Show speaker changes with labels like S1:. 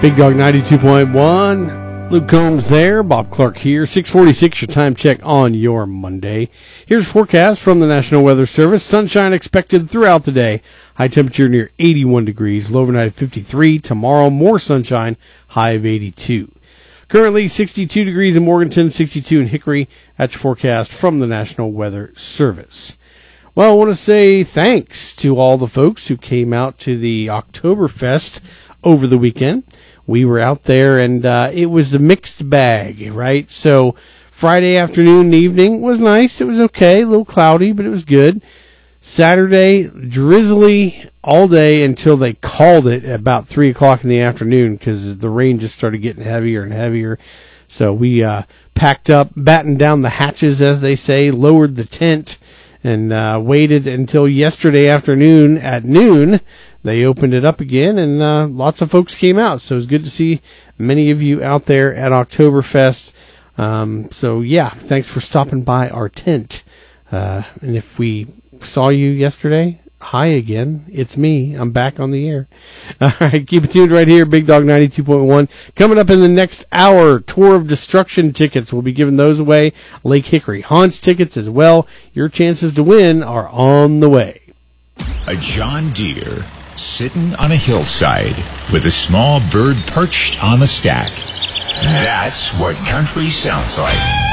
S1: Big Dog 92.1. Luke Combs there. Bob Clark here. 646, your time check on your Monday. Here's forecast from the National Weather Service. Sunshine expected throughout the day. High temperature near 81 degrees. Low overnight of 53. Tomorrow, more sunshine. High of 82. Currently 62 degrees in Morganton, 62 in Hickory. That's your forecast from the National Weather Service. Well, I want to say thanks to all the folks who came out to the Oktoberfest over the weekend. We were out there, and it was a mixed bag, right? So Friday afternoon and evening was nice. It was okay, a little cloudy, but it was good. Saturday, drizzly all day until they called it at about 3 o'clock in the afternoon because the rain just started getting heavier and heavier. So we packed up, battened down the hatches, as they say, lowered the tent, and waited until yesterday afternoon at noon. They opened it up again, and lots of folks came out. So it was good to see many of you out there at Oktoberfest. So, yeah, thanks for stopping by our tent. And if we saw you yesterday, hi again. It's me. I'm back on the air. All right, keep it tuned right here, Big Dog 92.1. Coming up in the next hour, Tour of Destruction tickets. We'll be giving those away. Lake Hickory Haunts tickets as well. Your chances to win are on the way.
S2: A John Deere sitting on a hillside with a small bird perched on the stack. That's what country sounds like.